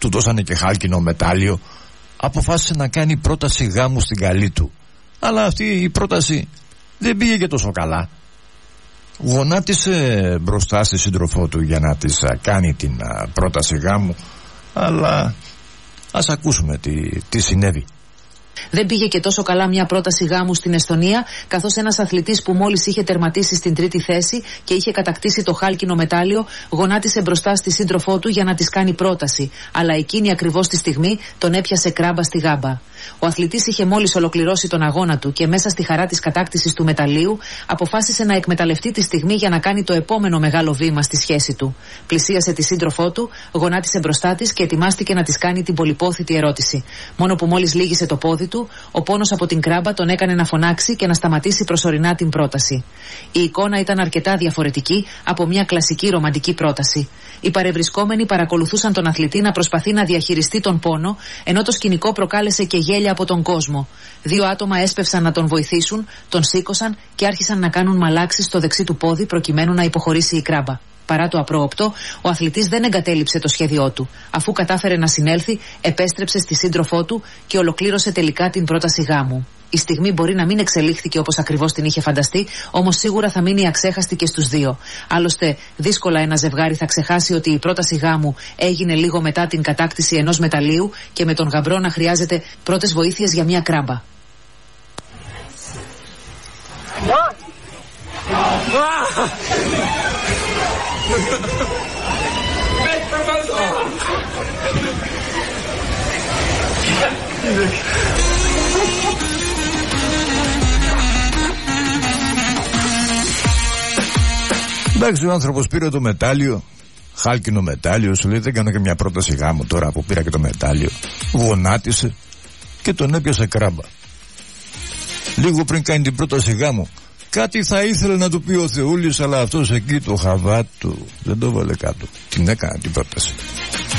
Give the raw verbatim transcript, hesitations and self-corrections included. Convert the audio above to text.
του δώσανε και χάλκινο μετάλλιο, αποφάσισε να κάνει πρόταση γάμου στην καλή του. Αλλά αυτή η πρόταση δεν πήγε και τόσο καλά. Γονάτισε μπροστά στη σύντροφό του για να της κάνει την πρόταση γάμου, αλλά ας ακούσουμε τι, τι συνέβη. Δεν πήγε και τόσο καλά μια πρόταση γάμου στην Εσθονία, καθώς ένας αθλητής που μόλις είχε τερματίσει στην τρίτη θέση και είχε κατακτήσει το χάλκινο μετάλλιο, γονάτισε μπροστά στη σύντροφό του για να της κάνει πρόταση, αλλά εκείνη ακριβώς τη στιγμή τον έπιασε κράμπα στη γάμπα. Ο αθλητής είχε μόλις ολοκληρώσει τον αγώνα του και μέσα στη χαρά της κατάκτησης του μεταλλίου αποφάσισε να εκμεταλλευτεί τη στιγμή για να κάνει το επόμενο μεγάλο βήμα στη σχέση του. Πλησίασε τη σύντροφό του, γονάτισε μπροστά της και ετοιμάστηκε να της κάνει την πολυπόθητη ερώτηση. Μόνο που μόλις λύγησε το πόδι του, ο πόνος από την κράμπα τον έκανε να φωνάξει και να σταματήσει προσωρινά την πρόταση. Η εικόνα ήταν αρκετά διαφορετική από μια κλασική ρομαντική πρόταση. Οι παρευρισκόμενοι παρακολουθούσαν τον αθλητή να προσπαθεί να διαχειριστεί τον πόνο, ενώ το σκηνικό προκάλεσε και γέλια από τον κόσμο. Δύο άτομα έσπευσαν να τον βοηθήσουν, τον σήκωσαν και άρχισαν να κάνουν μαλάξεις στο δεξί του πόδι προκειμένου να υποχωρήσει η κράμπα. Παρά το απρόοπτο, ο αθλητής δεν εγκατέλειψε το σχέδιό του. Αφού κατάφερε να συνέλθει, επέστρεψε στη σύντροφό του και ολοκλήρωσε τελικά την πρόταση γάμου. Η στιγμή μπορεί να μην εξελίχθηκε όπως ακριβώς την είχε φανταστεί, όμως σίγουρα θα μείνει αξέχαστη και στους δύο. Άλλωστε, δύσκολα ένα ζευγάρι θα ξεχάσει ότι η πρόταση γάμου έγινε λίγο μετά την κατάκτηση ενός μεταλλίου και με τον γαμπρό να χρειάζεται πρώτες βοήθειες για μια κράμπα. Εντάξει, ο άνθρωπος πήρε το μετάλλιο, χάλκινο μετάλλιο, σου λέει δεν κάνω και μια πρόταση γάμου τώρα που πήρα και το μετάλλιο. Γονάτισε και τον έπιασε κράμπα. Λίγο πριν κάνει την πρόταση γάμου, κάτι θα ήθελε να του πει ο Θεούλης, αλλά αυτός εκεί το χαβά του δεν το βάλε κάτω. Την έκανα την πρόταση.